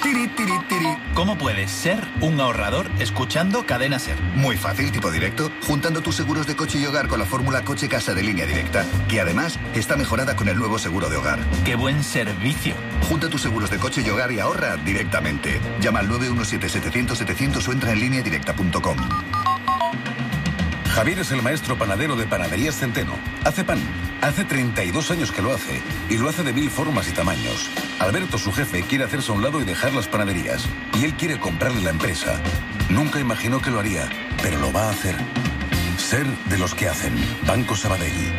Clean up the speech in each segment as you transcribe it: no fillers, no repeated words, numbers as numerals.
Tiri, tiri, tiri. ¿Cómo puedes ser un ahorrador escuchando Cadena Ser? Muy fácil, tipo directo, juntando tus seguros de coche y hogar con la fórmula Coche-Casa de Línea Directa, que además está mejorada con el nuevo seguro de hogar. ¡Qué buen servicio! Junta tus seguros de coche y hogar y ahorra directamente. Llama al 917-700-700 o entra en lineadirecta.com. Javier es el maestro panadero de Panaderías Centeno. Hace pan. Hace 32 años que lo hace. Y lo hace de 1000 formas y tamaños. Alberto, su jefe, quiere hacerse a un lado y dejar las panaderías. Y él quiere comprarle la empresa. Nunca imaginó que lo haría, pero lo va a hacer. Ser de los que hacen. Banco Sabadell.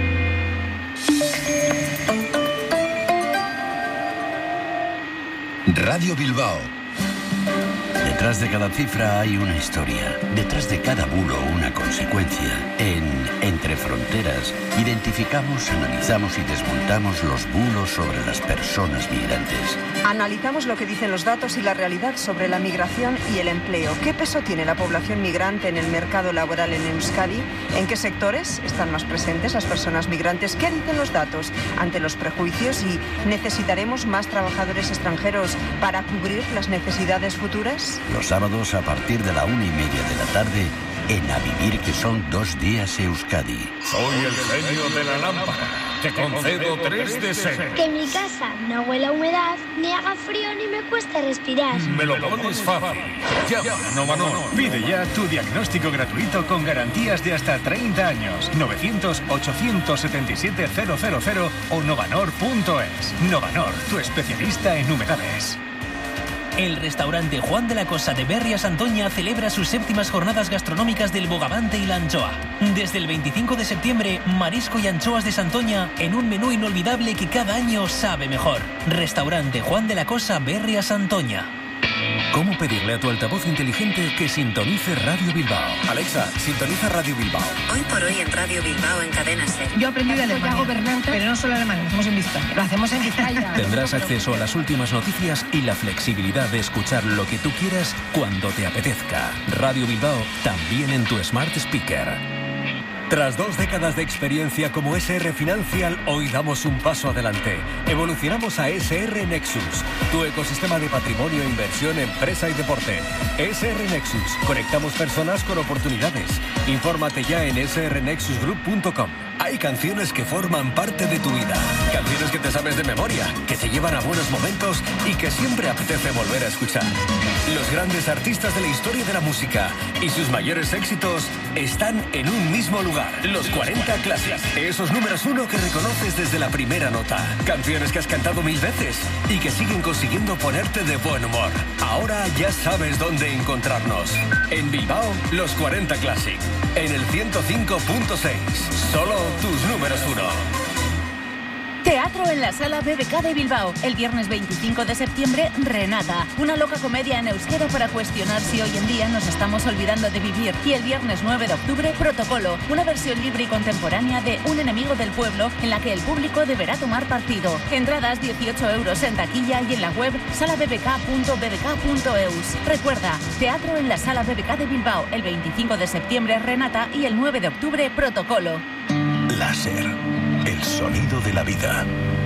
Radio Bilbao. Detrás de cada cifra hay una historia. Detrás de cada bulo una consecuencia. En Entre Fronteras identificamos, analizamos y desmontamos los bulos sobre las personas migrantes. Analizamos lo que dicen los datos y la realidad sobre la migración y el empleo. ¿Qué peso tiene la población migrante en el mercado laboral en Euskadi? ¿En qué sectores están más presentes las personas migrantes? ¿Qué dicen los datos ante los prejuicios? ¿Y necesitaremos más trabajadores extranjeros para cubrir las necesidades futuras? Los sábados a partir de la 1:30 de la tarde en A Vivir, que son 2 días Euskadi. Soy el genio de la lámpara. Te concedo 3 deseos. Que mi casa no huela a humedad, ni haga frío, ni me cueste respirar. Me lo pones fácil. Llama a Novanor. Pide ya tu diagnóstico gratuito con garantías de hasta 30 años. 900-877-000 o novanor.es. Novanor, tu especialista en humedades. El restaurante Juan de la Cosa de Berria Santoña celebra sus 7ª jornadas gastronómicas del bogavante y la anchoa. Desde el 25 de septiembre, marisco y anchoas de Santoña en un menú inolvidable que cada año sabe mejor. Restaurante Juan de la Cosa Berria Santoña. ¿Cómo pedirle a tu altavoz inteligente que sintonice Radio Bilbao? Alexa, sintoniza Radio Bilbao. Hoy por hoy en Radio Bilbao en Cadena Ser. Yo aprendí de Alemania, pero no solo alemán, lo hacemos en Vizcaya. Lo hacemos en Vizcaya. Tendrás acceso a las últimas noticias y la flexibilidad de escuchar lo que tú quieras cuando te apetezca. Radio Bilbao también en tu Smart Speaker. Tras 2 décadas de experiencia como SR Financial, hoy damos un paso adelante. Evolucionamos a SR Nexus, tu ecosistema de patrimonio, inversión, empresa y deporte. SR Nexus, conectamos personas con oportunidades. Infórmate ya en srnexusgroup.com. Hay canciones que forman parte de tu vida. Canciones que te sabes de memoria, que te llevan a buenos momentos y que siempre apetece volver a escuchar. Los grandes artistas de la historia de la música y sus mayores éxitos están en un mismo lugar. Los 40 Classics. Esos números 1 que reconoces desde la primera nota. Canciones que has cantado 1000 veces y que siguen consiguiendo ponerte de buen humor. Ahora ya sabes dónde encontrarnos. En Bilbao, los 40 Classic. En el 105.6. Solo tus números 1. Teatro en la Sala BBK de Bilbao. El viernes 25 de septiembre, Renata. Una loca comedia en euskera para cuestionar si hoy en día nos estamos olvidando de vivir. Y el viernes 9 de octubre, Protocolo. Una versión libre y contemporánea de Un enemigo del pueblo, en la que el público deberá tomar partido. Entradas 18 € en taquilla y en la web salabbk.bbk.eus. Recuerda, Teatro en la Sala BBK de Bilbao. El 25 de septiembre, Renata. Y el 9 de octubre, Protocolo. Láser. El sonido de la vida.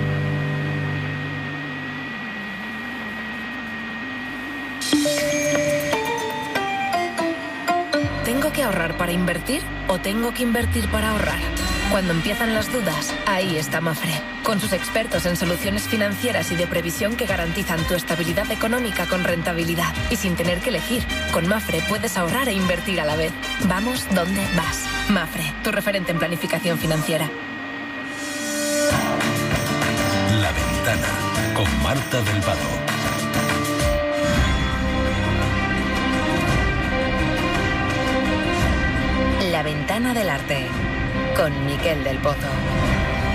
¿Tengo que ahorrar para invertir o tengo que invertir para ahorrar? Cuando empiezan las dudas, ahí está Mafre, con sus expertos en soluciones financieras y de previsión que garantizan tu estabilidad económica con rentabilidad. Y sin tener que elegir, con Mafre puedes ahorrar e invertir a la vez. Vamos donde vas. Mafre, tu referente en planificación financiera. La Ventana, con Marta del Vado. La Ventana del Arte, con Miquel del Pozo.